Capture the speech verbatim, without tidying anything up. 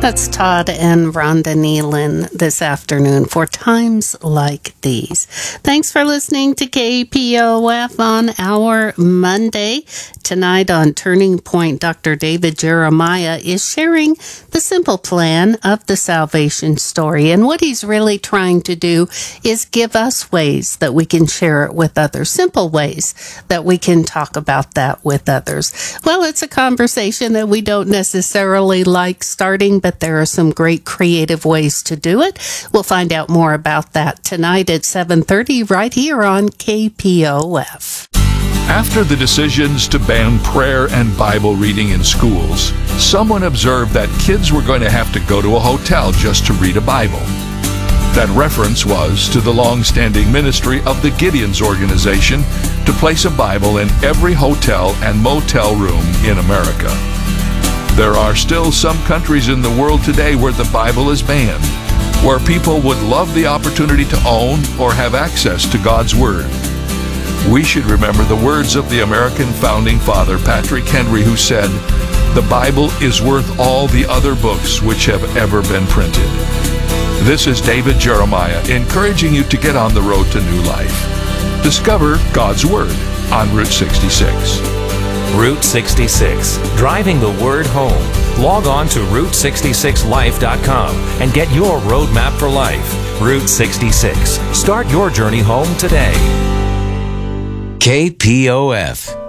That's Todd and Rhonda Nealon this afternoon for Times Like These. Thanks for listening to K P O F on our Monday. Tonight on Turning Point, Doctor David Jeremiah is sharing the simple plan of the salvation story. And what he's really trying to do is give us ways that we can share it with others, simple ways that we can talk about that with others. Well, it's a conversation that we don't necessarily like starting, but there are some great creative ways to do it. We'll find out more about that tonight at seven thirty right here on K P O F. After the decisions to ban prayer and Bible reading in schools, someone observed that kids were going to have to go to a hotel just to read a Bible. That reference was to the long-standing ministry of the Gideon's organization to place a Bible in every hotel and motel room in America. There are still some countries in the world today where the Bible is banned, where people would love the opportunity to own or have access to God's Word. We should remember the words of the American founding father, Patrick Henry, who said, "The Bible is worth all the other books which have ever been printed." This is David Jeremiah encouraging you to get on the road to new life. Discover God's Word on Route sixty-six. Route sixty-six, driving the word home. Log on to route sixty-six life dot com and get your roadmap for life. Route sixty-six. Start your journey home today. K P O F.